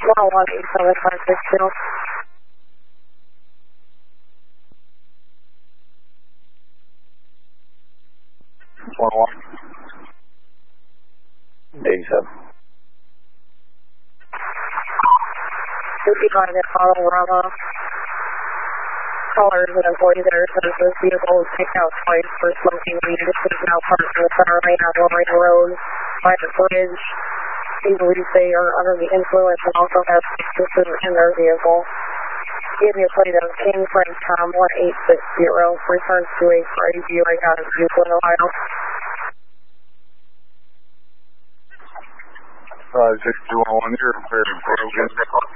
101-87562. 87. 55 at Apollo Bravo. Callers and employees that are says this vehicle was picked out twice for smoking weed. This is now parked in the center lane on Lorraine Road by the bridge. He believes they are under the influence and also have suspicion in their vehicle. Give me a plate of King Frank Tom 1860. Returns to a Friday view I got in Euclid, Ohio. 56211, you're very broken.